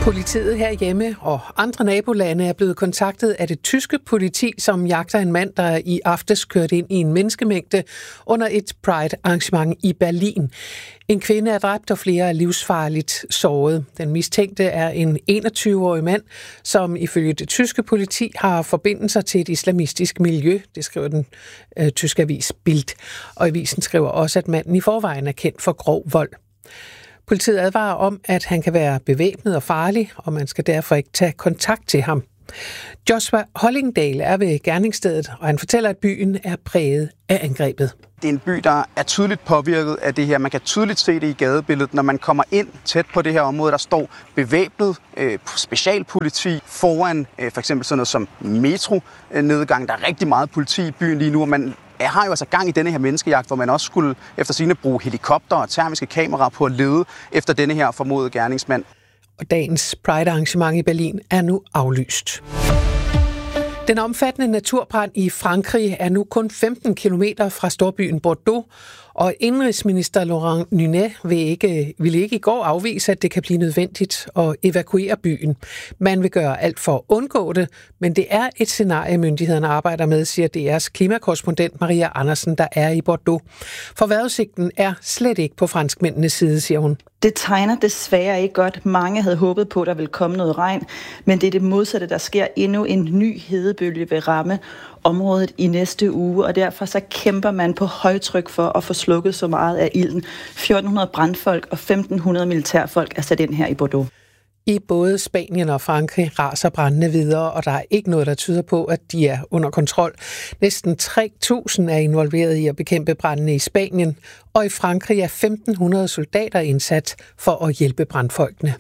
Politiet herhjemme og andre nabolande er blevet kontaktet af det tyske politi, som jagter en mand, der i aftes kørte ind i en menneskemængde under et Pride-arrangement i Berlin. En kvinde er dræbt, og flere er livsfarligt såret. Den mistænkte er en 21-årig mand, som ifølge det tyske politi har forbindelser til et islamistisk miljø. Det skriver den tyske avis Bild. Og avisen skriver også, at manden i forvejen er kendt for grov vold. Politiet advarer om, at han kan være bevæbnet og farlig, og man skal derfor ikke tage kontakt til ham. Joshua Hollingdale er ved gerningsstedet, og han fortæller, at byen er præget af angrebet. Det er en by, der er tydeligt påvirket af det her. Man kan tydeligt se det i gadebilledet, når man kommer ind tæt på det her område. Der står bevæbnet specialpoliti foran for eksempel sådan noget som metronedgang. Der er rigtig meget politi i byen lige nu, og man har jo altså gang i denne her menneskejagt, hvor man også skulle efter sigende bruge helikopter og termiske kameraer på at lede efter denne her formodede gerningsmand. Og dagens Pride-arrangement i Berlin er nu aflyst. Den omfattende naturbrand i Frankrig er nu kun 15 kilometer fra storbyen Bordeaux, og indrigsminister Laurent Nunez ville ikke i går afvise, at det kan blive nødvendigt at evakuere byen. Man vil gøre alt for at undgå det, men det er et scenarie, myndighederne arbejder med, siger DR's klimakorrespondent Maria Andersen, der er i Bordeaux. For vejrudsigten er slet ikke på franskmændenes side, siger hun. Det tegner desværre ikke godt. Mange havde håbet på, at der ville komme noget regn, men det er det modsatte, der sker. Endnu en ny hedebølge vil ramme området i næste uge, og derfor så kæmper man på højtryk for at få slukket så meget af ilden. 1400 brandfolk og 1500 militærfolk er sat ind her i Bordeaux. I både Spanien og Frankrig raser brandene videre, og der er ikke noget, der tyder på, at de er under kontrol. Næsten 3.000 er involveret i at bekæmpe brandene i Spanien, og i Frankrig er 1.500 soldater indsat for at hjælpe brandfolkene.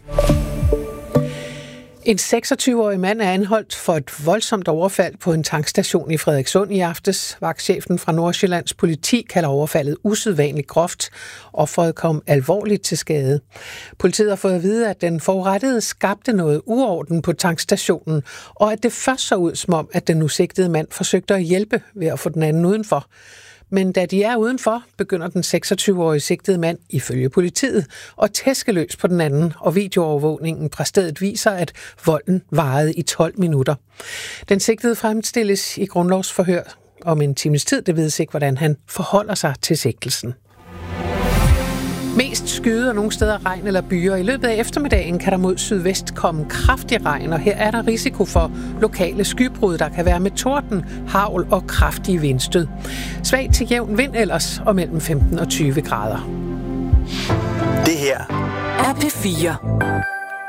En 26-årig mand er anholdt for et voldsomt overfald på en tankstation i Frederikssund i aftes. Vagtchefen fra Nordsjællands politi kalder overfaldet usædvanligt groft. Offeret kom alvorligt til skade. Politiet har fået at vide, at den forurettede skabte noget uorden på tankstationen, og at det først så ud som om, at den nu sigtede mand forsøgte at hjælpe ved at få den anden udenfor. Men da de er udenfor, begynder den 26-årige sigtede mand, ifølge politiet, at tæske løs på den anden, og videoovervågningen fra stedet viser, at volden varede i 12 minutter. Den sigtede fremstilles i grundlovsforhør om en times tid. Det vides ikke, hvordan han forholder sig til sigtelsen. Mest skyde og nogle steder regn eller byer. I løbet af eftermiddagen kan der mod sydvest komme kraftig regn, og her er der risiko for lokale skybrud, der kan være med torden, hagl og kraftige vindstød. Svag til jævn vind ellers, og mellem 15 og 20 grader. Det her er P4.